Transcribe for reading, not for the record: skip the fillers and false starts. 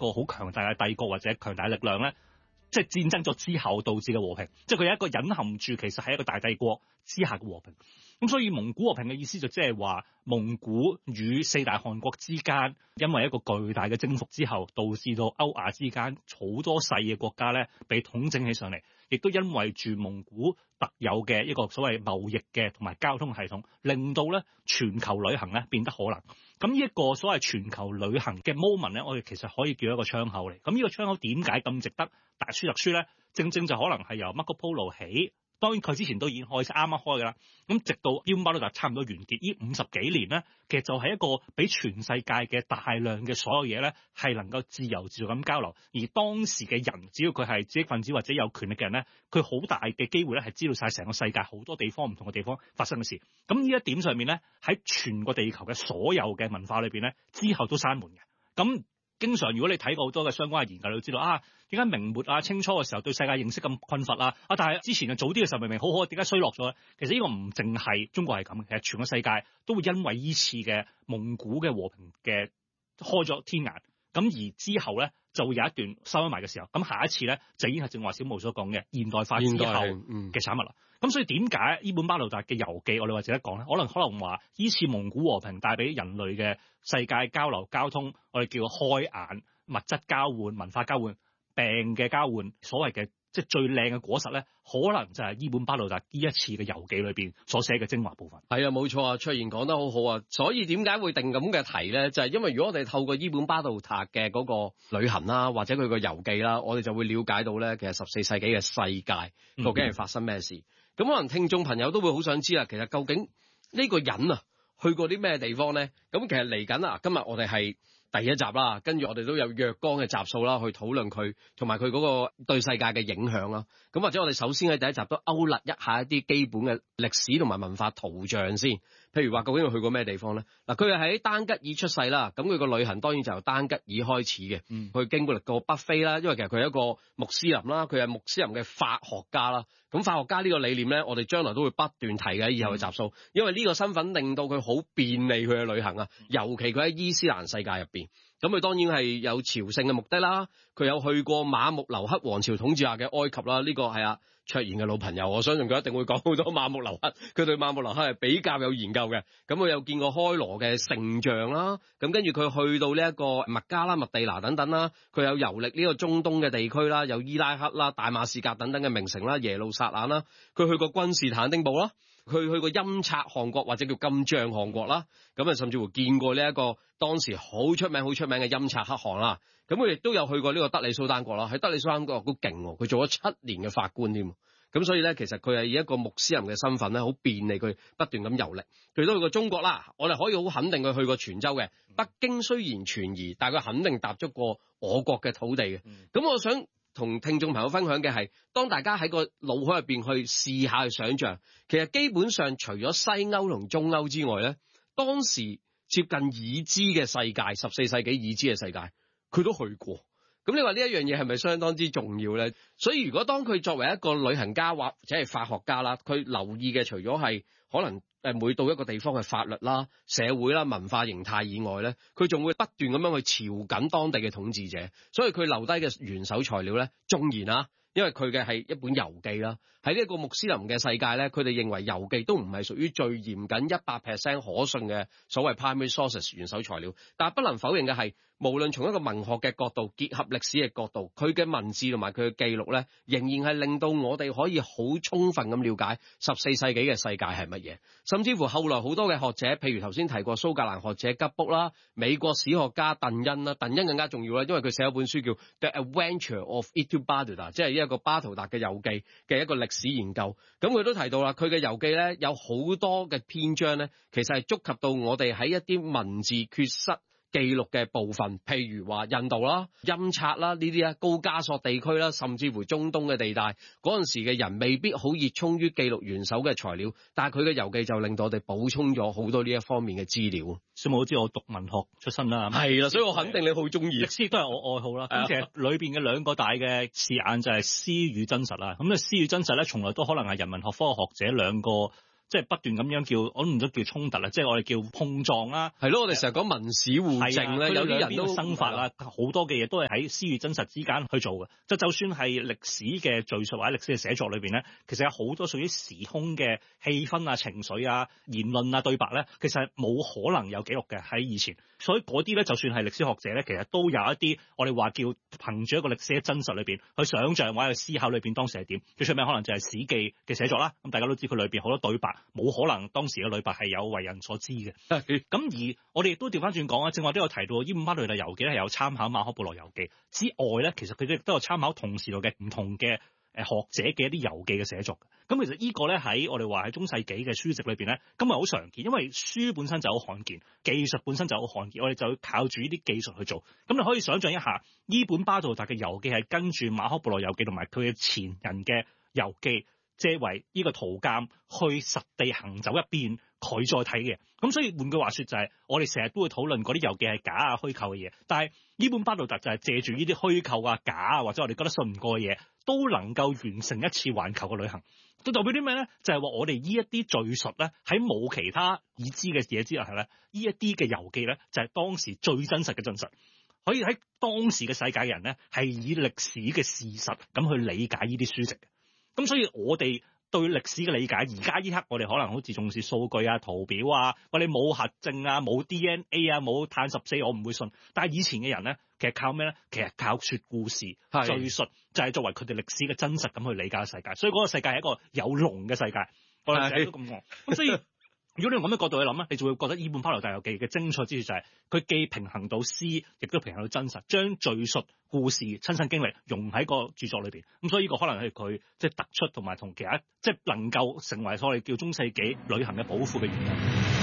個好強大嘅帝國或者強大嘅力量咧，即係戰爭咗之後導致嘅和平，即係佢有一個隱含住其實係一個大帝國之下嘅和平。咁所以蒙古和平嘅意思就即係話蒙古與四大汗國之間，因為一個巨大嘅征服之後，導致到歐亞之間好多細嘅國家咧被統整起上嚟，亦都因為住蒙古特有嘅一個所謂貿易嘅同埋交通系統，令到咧全球旅行咧變得可能。咁呢一個所謂全球旅行嘅 moment 咧，我哋其實可以叫一個窗口嚟。咁呢個窗口點解咁值得大書特書咧？正正就可能係由 Marco Polo 起。當然佢之前都已經開始啱啱開㗎啦，咁直到伊本巴魯達差唔多完結，呢50幾年咧，其實就係一個俾全世界嘅大量嘅所有嘢咧，係能夠自由自在咁交流。而當時嘅人，只要佢係知識分子或者有權力嘅人咧，佢好大嘅機會咧係知道晒成個世界好多地方唔同嘅地方發生嘅事。咁呢一點上面咧，喺全個地球嘅所有嘅文化裏邊咧，之後都閂門嘅。咁經常如果你睇過好多嘅相關嘅研究，你都知道啊，點解明末啊、清初嘅時候對世界認識咁困乏啊？但係之前嘅早啲嘅時候明明好好，點解衰落咗咧？其實呢個唔淨係中國係咁，其實全個世界都會因為依次嘅蒙古嘅和平嘅開咗天眼，咁而之後咧就會有一段收埋嘅時候，咁下一次咧就已經係正話小毛所講嘅現代化之後嘅產物啦。咁所以點解伊本巴魯達嘅遊記我哋話值得講咧？可能話依次蒙古和平帶俾人類嘅世界交流交通，我哋叫開眼，物質交換、文化交換、病嘅交換，所謂嘅即係最靚嘅果實咧，可能就係伊本巴魯達呢一次嘅遊記裏邊所寫嘅精華部分。 係啊，冇錯啊，卓然講得好好啊。所以點解會定咁嘅題咧？就係因為如果我哋透過伊本巴魯達嘅嗰個旅行啦，或者佢個遊記啦，我哋就會了解到咧，其實14世紀嘅世界究竟係發生咩事。咁可能聽眾朋友都會好想知啦，其實究竟呢個人啊去過啲咩地方咧？咁其實嚟緊啊，今日我哋係第一集啦，跟住我哋都有若干嘅集數啦，去討論佢同埋佢嗰個對世界嘅影響啦。咁或者我哋首先喺第一集都勾勒一下一啲基本嘅歷史同埋文化圖像先。譬如話究竟佢去過咩地方咧？嗱，佢係喺丹吉爾出世啦，咁佢個旅行當然就由丹吉爾開始嘅。佢經過北非啦，因為其實佢係一個穆斯林啦，佢係穆斯林嘅法學家啦。咁法學家呢個理念咧，我哋將來都會不斷提嘅，以後嘅集數，因為呢個身份令到佢好便利佢嘅旅行啊，尤其佢喺伊斯蘭世界入邊。咁佢當然係有朝聖嘅目的啦，佢有去過馬木留克王朝統治下嘅埃及啦，呢個係啊卓然嘅老朋友，我相信佢一定會講好多馬木留克，佢對馬木留克係比較有研究嘅。咁佢有見過開羅嘅聖像啦，咁跟住佢去到呢一個麥加啦、麥地那等等啦，佢有遊歷呢個中東嘅地區啦，有伊拉克啦、大馬士革等等嘅名城啦、耶路撒冷啦，佢去過君士坦丁堡啦。佢去過欽察汗國或者叫金帳汗國啦，咁啊甚至乎見過呢一個當時好出名嘅欽察可汗啦，咁佢亦都有去過呢個德里蘇丹國啦，喺德里蘇丹國都勁喎，佢做咗7年嘅法官添，咁所以咧其實佢係以一個穆斯林嘅身份咧，好便利佢不斷咁遊歷，佢都去過中國啦，我哋可以好肯定佢去過泉州嘅，北京雖然存疑，但係佢肯定踏足過我國嘅土地嘅，咁我想同聽眾朋友分享嘅係，當大家喺個腦海入邊去試下去想像，其實基本上除咗西歐同中歐之外咧，當時接近已知嘅世界，14世紀已知嘅世界，佢都去過。咁你話呢一樣嘢係咪相當之重要咧？所以如果當佢作為一個旅行家或者係法學家啦，佢留意嘅除咗係可能每到一個地方嘅法律啦、社會啦、文化形態以外咧，佢仲會不斷咁樣去朝緊當地嘅統治者，所以佢留低嘅元首材料咧，縱然啊，因為佢嘅係一本遊記啦，喺呢一個穆斯林嘅世界咧，佢哋認為遊記都唔係屬於最嚴謹100% 可信嘅所謂 primary sources 元首材料，但係不能否認嘅係，無論從一個文學嘅角度，結合歷史嘅角度，佢嘅文字同埋佢嘅記錄咧，仍然係令到我哋可以好充分咁了解14世紀嘅世界係乜嘢。甚至乎後來好多嘅學者，譬如頭先提過蘇格蘭學者吉卜啦，美國史學家鄧恩啦，鄧恩更加重要啦，因為佢寫一本書叫 The Adventure of Ibn Battuta， 即係一個巴圖達嘅遊記嘅一個歷史研究。咁佢都提到啦，佢嘅遊記咧有好多嘅篇章咧，其實係觸及到我哋喺一啲文字缺失記錄嘅部分，譬如話印度啦、欽察啦呢啲啊、高加索地區啦，甚至乎中東嘅地帶，嗰陣時嘅人未必好熱衷於記錄元首嘅材料，但係佢嘅遊記就令到我哋補充咗好多呢一方面嘅資料。 小毛都知我讀文學出身啦， 係啦，所以我肯定你好中意歷史都係我愛好啦。咁其實裏邊嘅兩個大嘅字眼就係詩與真實啦。咁啊詩與真實咧，從來都可能係人文學科學者兩個即係不斷咁樣叫，我唔知叫衝突啦，即係我哋叫碰撞啦。 係咯，我哋成日講文史互證咧，有啲人都生發啦，好多嘅嘢都係喺詩與真實之間去做嘅。就算係歷史嘅敘述或者歷史嘅寫作裏邊咧，其實有好多屬於時空嘅氣氛啊、情緒啊、言論啊、對白咧，其實係冇可能有記錄嘅喺以前。所以嗰啲咧，就算係歷史學者咧，其實都有一啲我哋話叫憑住一個歷史嘅真實裏邊去想像或者去思考裏邊當時係點。最出名可能就係《史記》嘅寫作啦。咁大家都知佢裏邊好多對白，冇可能當時嘅對白係有為人所知嘅。咁而我哋亦都調翻轉講啊，正話都有提到伊本巴杜特遊記咧係有參考馬可波羅遊記之外咧，其實佢亦都有參考同時代嘅唔同嘅學者嘅一啲遊記嘅寫作。咁其實呢個咧喺我哋話喺中世紀嘅書籍裏邊咧，今日好常見，因為書本身就好罕見，技術本身就好罕見，我哋就要靠住呢啲技術去做。咁你可以想象一下，伊本巴杜特嘅遊記係跟住馬可波羅遊記同埋佢嘅前人嘅遊記，借為呢個圖鑑去實地行走一遍，佢再睇嘅。咁所以換句話說就係，我哋成日都會討論嗰啲遊記係假啊虛構嘅嘢，但係伊本巴杜特就係借住呢啲虛構啊假啊或者我哋覺得信唔過嘅嘢，都能夠完成一次環球嘅旅行。都代表啲咩咧？就係話我哋呢一啲敘述咧，喺冇其他已知嘅嘢之下咧，呢一啲嘅遊記咧，就係當時最真實嘅真實。可以喺當時嘅世界嘅人咧，係以歷史嘅事實咁去理解呢啲書籍嘅。咁所以我哋對歷史嘅理解，而家呢刻我哋可能好似重視數據啊、圖表啊，我哋冇核證啊、冇 DNA 啊、冇碳14，我唔會信。但係以前嘅人咧，其實靠咩咧？其實靠說故事、敘述，就係作為佢哋歷史嘅真實咁去理解世界。所以嗰個世界係一個有龍嘅世界，我哋成日都咁講。咁所以如果你用咁嘅角度去諗咧，你就會覺得伊本巴杜特遊記嘅精彩之處就係佢既平衡到詩，亦都平衡到真實，將敘述故事、親身經歷融喺個著作裏邊。咁所以呢個可能係佢即係突出同埋同其他即係能夠成為所謂叫中世紀旅行嘅寶庫嘅原因。